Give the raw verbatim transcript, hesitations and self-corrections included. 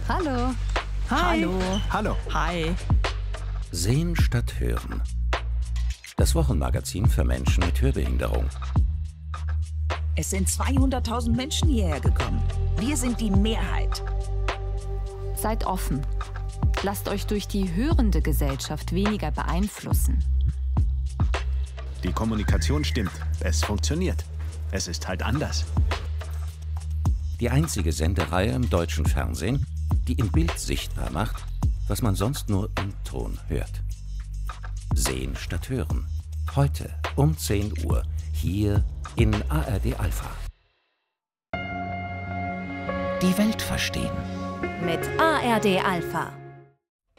Hallo. Hi. Hallo. Hallo. Hi. Sehen statt Hören. Das Wochenmagazin für Menschen mit Hörbehinderung. Es sind zweihunderttausend Menschen hierher gekommen. Wir sind die Mehrheit. Seid offen. Lasst euch durch die hörende Gesellschaft weniger beeinflussen. Die Kommunikation stimmt. Es funktioniert. Es ist halt anders. Die einzige Sendereihe im deutschen Fernsehen, die im Bild sichtbar macht, was man sonst nur im Ton hört. Sehen statt Hören. Heute um zehn Uhr. Hier in A R D Alpha. Die Welt verstehen. Mit A R D Alpha.